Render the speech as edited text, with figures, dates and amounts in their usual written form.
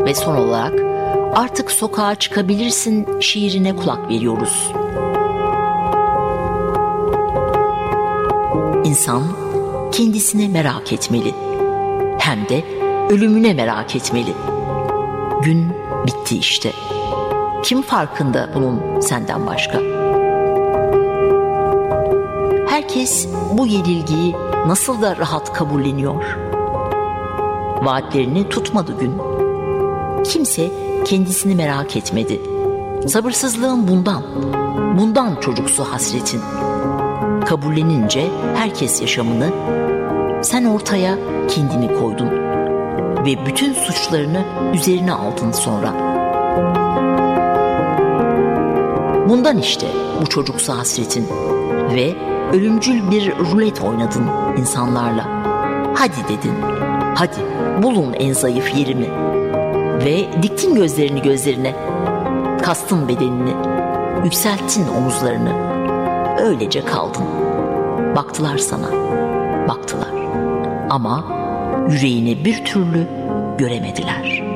ve son olarak artık sokağa çıkabilirsin şiirine kulak veriyoruz. İnsan kendisine merak etmeli. Hem de ölümüne merak etmeli. Gün bitti işte. Kim farkında bunun senden başka? Herkes bu yenilgiyi nasıl da rahat kabulleniyor. Vaatlerini tutmadı gün. Kimse kendisini merak etmedi. Sabırsızlığın bundan çocuksu hasretin. Kabullenince herkes yaşamını, sen ortaya kendini koydun ve bütün suçlarını üzerine aldın sonra. Bundan işte bu çocuksu hasretin ve ölümcül bir rulet oynadın insanlarla. Hadi dedin, hadi bulun en zayıf yerimi ve diktin gözlerini gözlerine, kastın bedenini, yükselttin omuzlarını, öylece kaldın. Baktılar sana, baktılar ama yüreğini bir türlü göremediler.